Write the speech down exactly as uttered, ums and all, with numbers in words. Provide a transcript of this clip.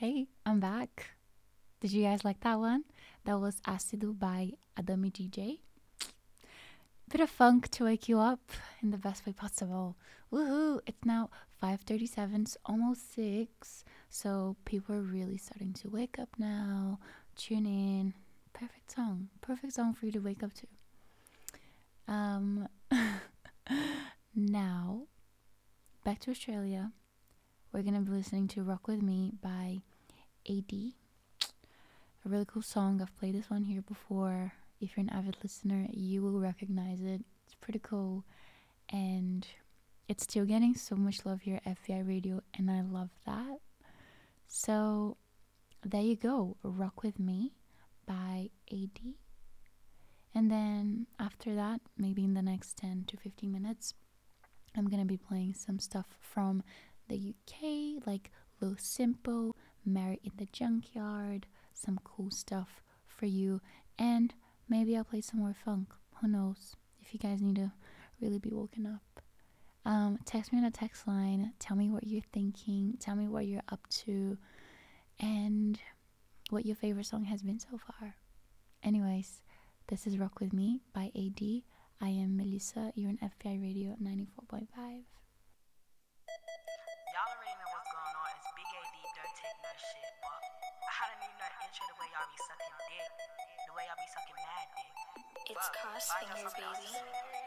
Hey, I'm back. Did you guys like that one? That was Acido by Adami D J. Bit of funk to wake you up in the best way possible. Woohoo! It's now five thirty-seven, it's almost six. So people are really starting to wake up now. Tune in. Perfect song. Perfect song for you to wake up to. Um now back to Australia. We're gonna be listening to Rock With Me by A D. A really cool song. I've played this one here before. If you're an avid listener, you will recognize it. It's pretty cool. And it's still getting so much love here at F B I Radio, and I love that. So there you go. Rock With Me by A D. And then after that, maybe in the next ten to fifteen minutes, I'm gonna be playing some stuff from the U K, like Lil Simple, Married in the Junkyard, some cool stuff for you, and maybe I'll play some more funk. Who knows? If you guys need to really be woken up, um, text me on the text line. Tell me what you're thinking. Tell me what you're up to, and what your favorite song has been so far. Anyways, this is Rock With Me by A D. I am Melissa. You're on F B I Radio at ninety-four point five. Y'all already know what's going on. It's Big A D, Don't Take No Shit. But I don't need no intro the way y'all be sucking dick. The way y'all be sucking mad dick. It's Crossfinger, baby.